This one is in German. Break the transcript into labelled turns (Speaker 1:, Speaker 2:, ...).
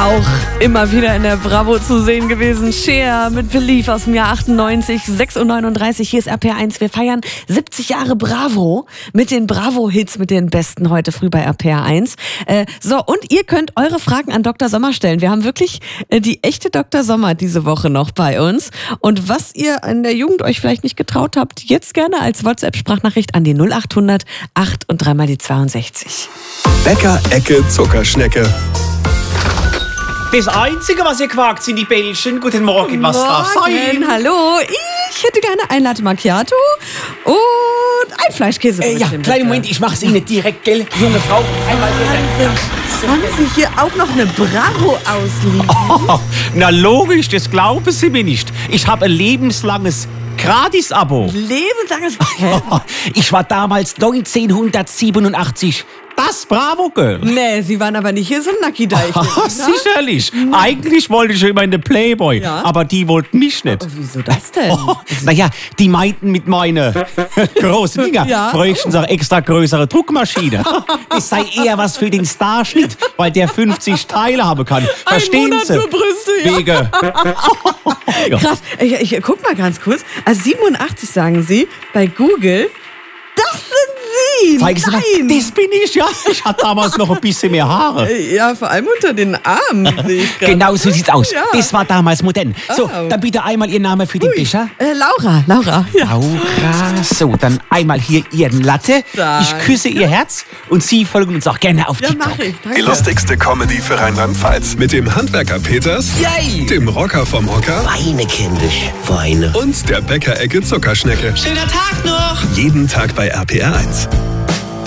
Speaker 1: Auch immer wieder in der Bravo zu sehen gewesen. Cher mit Believe aus dem Jahr 98, 6:39 Uhr. Hier ist RPR1. Wir feiern 70 Jahre Bravo mit den Bravo-Hits, mit den besten heute früh bei RPR1. So, und ihr könnt eure Fragen an Dr. Sommer stellen. Wir haben wirklich die echte Dr. Sommer diese Woche noch bei uns. Und was ihr in der Jugend euch vielleicht nicht getraut habt, jetzt gerne als WhatsApp-Sprachnachricht an die 0800 8 und 3 mal die 62.
Speaker 2: Bäcker Ecke Zuckerschnecke.
Speaker 3: Das Einzige, was ihr quakt, sind die Bällchen. Guten Morgen, was darf sein?
Speaker 1: Hallo, ich hätte gerne ein Latte Macchiato und ein Fleischkäse.
Speaker 3: Ja, kleinen Moment, ich mach's Ihnen direkt, gell? Junge Frau, einmal bitte.
Speaker 1: Haben Sie hier auch noch eine Bravo ausliegen?
Speaker 3: Oh, na logisch, das glauben Sie mir nicht. Ich habe ein lebenslanges Gratis-Abo.
Speaker 1: Lebenslanges.
Speaker 3: Ich war damals 1987 das Bravo-Girl.
Speaker 1: Nee, Sie waren aber nicht hier so ein Nacki-Deich.
Speaker 3: Sicherlich. Eigentlich wollte ich immer in den Playboy,
Speaker 1: Ja?
Speaker 3: aber die wollten mich nicht.
Speaker 1: Wieso das denn?
Speaker 3: Naja, die meinten mit meinen großen Dinger,
Speaker 1: Ja.
Speaker 3: bräuchten sie eine extra größere Druckmaschine. Das sei eher was für den Starschnitt, weil der 50 Teile haben kann. Verstehen
Speaker 1: Monat
Speaker 3: Sie?
Speaker 1: nur Brüste, ja.
Speaker 3: Wege. Ja.
Speaker 1: Krass. Ich guck mal ganz kurz. Also 87 sagen Sie bei Google. Das sind Sie!
Speaker 3: Zeigen Sie mal,
Speaker 1: Nein!
Speaker 3: das bin ich, ja. Ich hatte damals noch ein bisschen mehr Haare.
Speaker 1: Ja, vor allem unter den Armen sehe ich grad.
Speaker 3: Genau so sieht's aus.
Speaker 1: Ja.
Speaker 3: Das war damals modern. So,
Speaker 1: Oh.
Speaker 3: dann bitte einmal Ihr Name für den Becher.
Speaker 1: Laura. Ja.
Speaker 3: Laura. So, dann einmal hier Ihren Latte.
Speaker 1: Danke.
Speaker 3: Ich küsse Ihr Herz und Sie folgen uns auch gerne auf
Speaker 1: Ja,
Speaker 3: TikTok.
Speaker 1: mach ich.
Speaker 2: Die
Speaker 1: Danke.
Speaker 2: lustigste Comedy für Rheinland-Pfalz. Mit dem Handwerker Peters,
Speaker 3: Yay!
Speaker 2: dem Rocker vom Hocker
Speaker 4: Weine, kindisch, Weine.
Speaker 2: und der Bäcker Ecke Zuckerschnecke.
Speaker 3: Schöner Tag noch!
Speaker 2: Jeden Tag bei RPR1.